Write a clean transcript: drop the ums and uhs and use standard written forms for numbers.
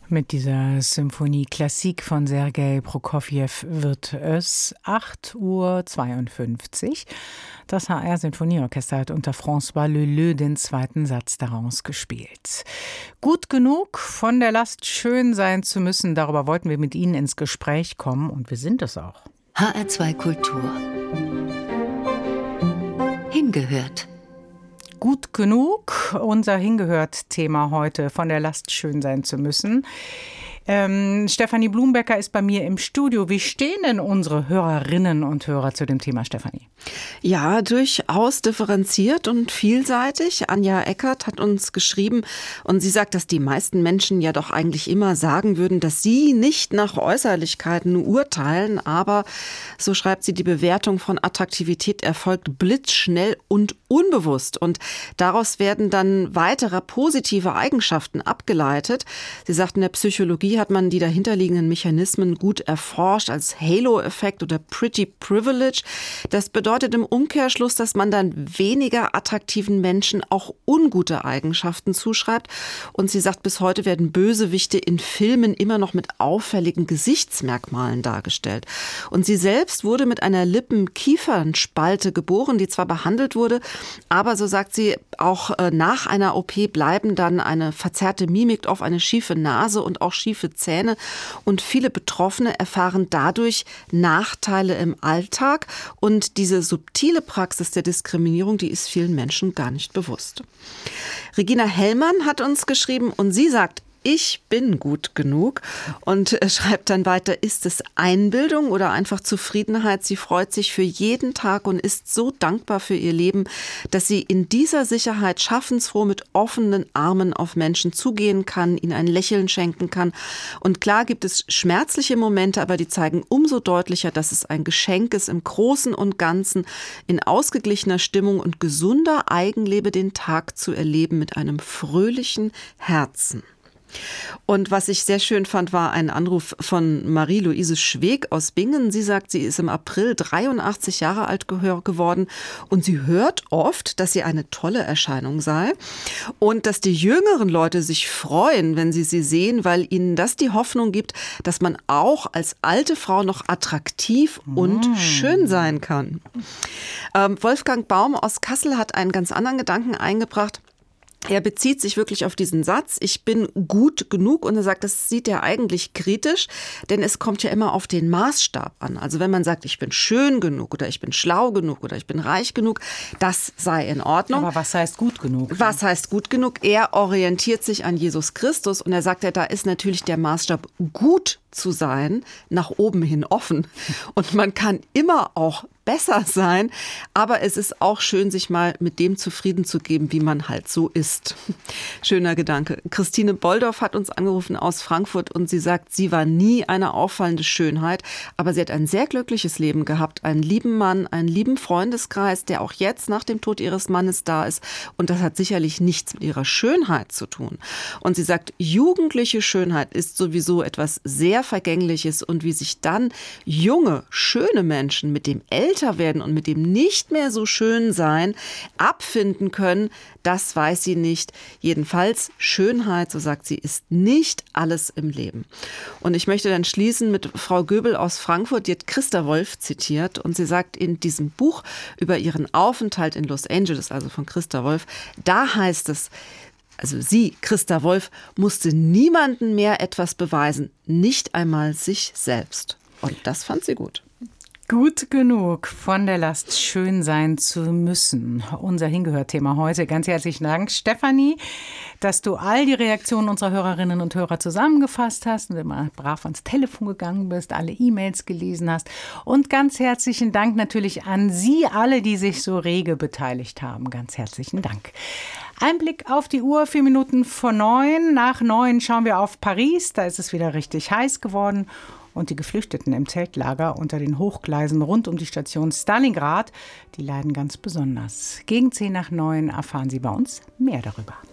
Mit dieser Symphonie Klassik von Sergei Prokofjew wird es 8:52 Uhr. Das HR Sinfonieorchester hat unter François Leleux den zweiten Satz daraus gespielt. Gut genug, von der Last schön sein zu müssen, darüber wollten wir mit Ihnen ins Gespräch kommen und wir sind es auch. HR2 Kultur. Hingehört. Gut genug, unser Hingehört-Thema heute, von der Last schön sein zu müssen. Stefanie Blumbecker ist bei mir im Studio. Wie stehen denn unsere Hörerinnen und Hörer zu dem Thema, Stefanie? Ja, durchaus differenziert und vielseitig. Anja Eckert hat uns geschrieben und sie sagt, dass die meisten Menschen ja doch eigentlich immer sagen würden, dass sie nicht nach Äußerlichkeiten urteilen. Aber, so schreibt sie, die Bewertung von Attraktivität erfolgt blitzschnell und unbewusst. Und daraus werden dann weitere positive Eigenschaften abgeleitet. Sie sagt, in der Psychologie hat man die dahinterliegenden Mechanismen gut erforscht als Halo-Effekt oder Pretty Privilege. Das bedeutet im Umkehrschluss, dass man dann weniger attraktiven Menschen auch ungute Eigenschaften zuschreibt. Und sie sagt, bis heute werden Bösewichte in Filmen immer noch mit auffälligen Gesichtsmerkmalen dargestellt. Und sie selbst wurde mit einer Lippen-Kiefernspalte geboren, die zwar behandelt wurde, aber so sagt sie, auch nach einer OP bleiben dann eine verzerrte Mimik, oft eine schiefe Nase und auch schiefe Zähne. Und viele Betroffene erfahren dadurch Nachteile im Alltag. Und diese subtile Praxis der Diskriminierung, die ist vielen Menschen gar nicht bewusst. Regina Hellmann hat uns geschrieben und sie sagt, ich bin gut genug und schreibt dann weiter, ist es Einbildung oder einfach Zufriedenheit? Sie freut sich für jeden Tag und ist so dankbar für ihr Leben, dass sie in dieser Sicherheit schaffensfroh mit offenen Armen auf Menschen zugehen kann, ihnen ein Lächeln schenken kann. Und klar gibt es schmerzliche Momente, aber die zeigen umso deutlicher, dass es ein Geschenk ist, im Großen und Ganzen in ausgeglichener Stimmung und gesunder Eigenliebe den Tag zu erleben mit einem fröhlichen Herzen. Und was ich sehr schön fand, war ein Anruf von Marie-Louise Schweg aus Bingen. Sie sagt, sie ist im April 83 Jahre alt geworden und sie hört oft, dass sie eine tolle Erscheinung sei und dass die jüngeren Leute sich freuen, wenn sie sehen, weil ihnen das die Hoffnung gibt, dass man auch als alte Frau noch attraktiv und schön sein kann. Wolfgang Baum aus Kassel hat einen ganz anderen Gedanken eingebracht. Er bezieht sich wirklich auf diesen Satz, ich bin gut genug, und er sagt, das sieht er eigentlich kritisch, denn es kommt ja immer auf den Maßstab an. Also wenn man sagt, ich bin schön genug oder ich bin schlau genug oder ich bin reich genug, das sei in Ordnung. Aber was heißt gut genug? Was heißt gut genug? Er orientiert sich an Jesus Christus und er sagt, da ist natürlich der Maßstab gut zu sein, nach oben hin offen. Und man kann immer auch besser sein, aber es ist auch schön, sich mal mit dem zufrieden zu geben, wie man halt so ist. Schöner Gedanke. Christine Boldorf hat uns angerufen aus Frankfurt und sie sagt, sie war nie eine auffallende Schönheit, aber sie hat ein sehr glückliches Leben gehabt, einen lieben Mann, einen lieben Freundeskreis, der auch jetzt nach dem Tod ihres Mannes da ist, und das hat sicherlich nichts mit ihrer Schönheit zu tun. Und sie sagt, jugendliche Schönheit ist sowieso etwas sehr Vergängliches, und wie sich dann junge, schöne Menschen mit dem älter werden und mit dem nicht mehr so schön sein abfinden können, das weiß sie nicht. Jedenfalls Schönheit, so sagt sie, ist nicht alles im Leben. Und ich möchte dann schließen mit Frau Göbel aus Frankfurt, die hat Christa Wolf zitiert und sie sagt in diesem Buch über ihren Aufenthalt in Los Angeles, also von Christa Wolf, da heißt es, also sie, Christa Wolf, musste niemandem mehr etwas beweisen, nicht einmal sich selbst. Und das fand sie gut. Gut genug, von der Last schön sein zu müssen. Unser Hingehört-Thema heute. Ganz herzlichen Dank, Stefanie, dass du all die Reaktionen unserer Hörerinnen und Hörer zusammengefasst hast und immer brav ans Telefon gegangen bist, alle E-Mails gelesen hast. Und ganz herzlichen Dank natürlich an Sie alle, die sich so rege beteiligt haben. Ganz herzlichen Dank. Ein Blick auf die Uhr, 4 Minuten vor 9. Nach 9 schauen wir auf Paris. Da ist es wieder richtig heiß geworden. Und die Geflüchteten im Zeltlager unter den Hochgleisen rund um die Station Stalingrad, die leiden ganz besonders. Gegen 10 nach 9 erfahren Sie bei uns mehr darüber.